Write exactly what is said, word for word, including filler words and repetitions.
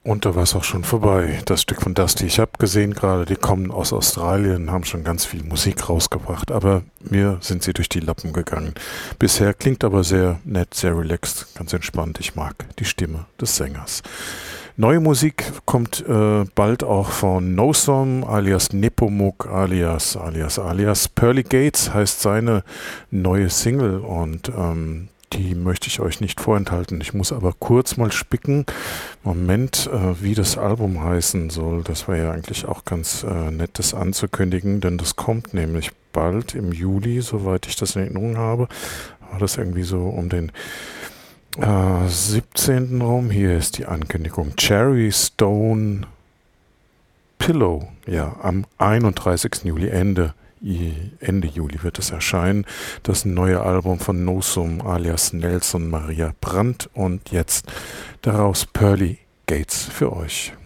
Und da war es auch schon vorbei. Das Stück von Dusty. Ich habe gesehen gerade, die kommen aus Australien, haben schon ganz viel Musik rausgebracht, aber mir sind sie durch die Lappen gegangen. Bisher klingt aber sehr nett, sehr relaxed, ganz entspannt. Ich mag die Stimme des Sängers. Neue Musik kommt äh, bald auch von Nosom alias Nepomuk alias alias alias Pearly Gates heißt seine neue Single und ähm, die möchte ich euch nicht vorenthalten. Ich muss aber kurz mal spicken. Moment, äh, wie das Album heißen soll. Das wäre ja eigentlich auch ganz äh, nett, das anzukündigen, denn das kommt nämlich bald im Juli, soweit ich das in Erinnerung habe. War das irgendwie so um den äh, siebzehnten rum? Hier ist die Ankündigung. Cherry Stone Pillow. Ja, am einunddreißigsten Juli, Ende Ende Juli wird es erscheinen, das neue Album von Nosum alias Nelson Maria Brandt und jetzt daraus Pearly Gates für euch.